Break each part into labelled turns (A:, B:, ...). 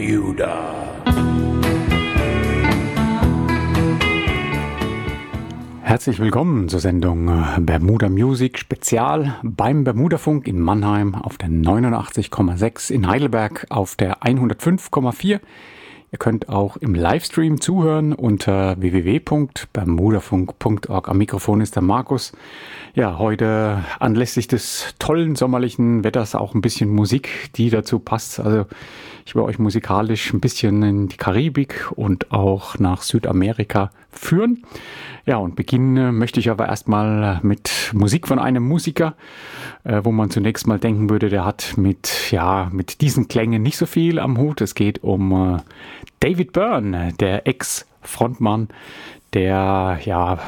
A: Bermuda. Herzlich willkommen zur Sendung Bermuda Music Spezial beim Bermudafunk in Mannheim auf der 89,6, in Heidelberg auf der 105,4. Ihr könnt auch im Livestream zuhören unter www.bermudafunk.org. Am Mikrofon ist der Markus. Ja, heute anlässlich des tollen sommerlichen Wetters auch ein bisschen Musik, die dazu passt. Also ich will euch musikalisch ein bisschen in die Karibik und auch nach Südamerika führen. Ja, und beginnen möchte ich aber erstmal mit Musik von einem Musiker, wo man zunächst mal denken würde, der hat mit diesen Klängen nicht so viel am Hut. Es geht um David Byrne, der Ex-Frontmann der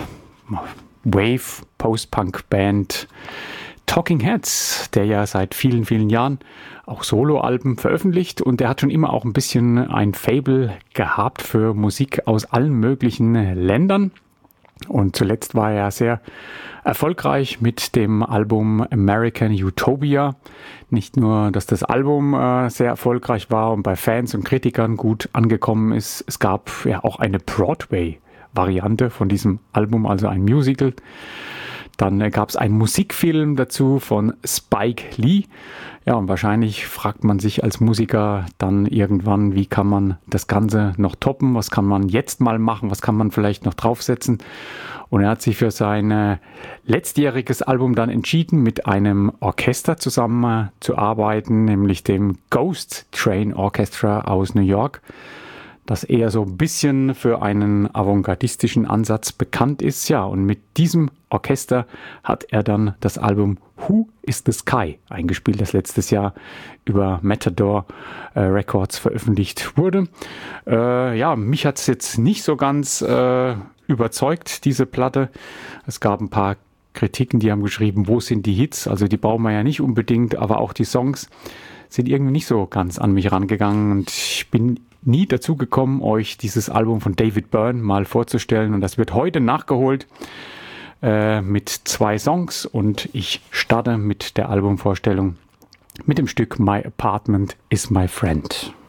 A: Wave-Post-Punk-Band Talking Heads, der ja seit vielen, vielen Jahren auch Soloalben veröffentlicht, und der hat schon immer auch ein bisschen ein Faible gehabt für Musik aus allen möglichen Ländern. Und zuletzt war er sehr erfolgreich mit dem Album American Utopia. Nicht nur, dass das Album sehr erfolgreich war und bei Fans und Kritikern gut angekommen ist, es gab ja auch eine Broadway-Variante von diesem Album, also ein Musical. Dann gab es einen Musikfilm dazu von Spike Lee. Ja, und wahrscheinlich fragt man sich als Musiker dann irgendwann, wie kann man das Ganze noch toppen? Was kann man jetzt mal machen? Was kann man vielleicht noch draufsetzen? Und er hat sich für sein letztjähriges Album dann entschieden, mit einem Orchester zusammen zu arbeiten, nämlich dem Ghost Train Orchestra aus New York, das eher so ein bisschen für einen avantgardistischen Ansatz bekannt ist. Ja, und mit diesem Orchester hat er dann das Album Who is the Sky eingespielt, das letztes Jahr über Matador Records veröffentlicht wurde. Mich hat es jetzt nicht so ganz überzeugt, diese Platte. Es gab ein paar Kritiken, die haben geschrieben, wo sind die Hits? Also die brauchen wir ja nicht unbedingt, aber auch die Songs sind irgendwie nicht so ganz an mich rangegangen, und ich bin nie dazu gekommen, euch dieses Album von David Byrne mal vorzustellen, und das wird heute nachgeholt mit 2 Songs, und ich starte mit der Albumvorstellung mit dem Stück My Apartment is My Friend.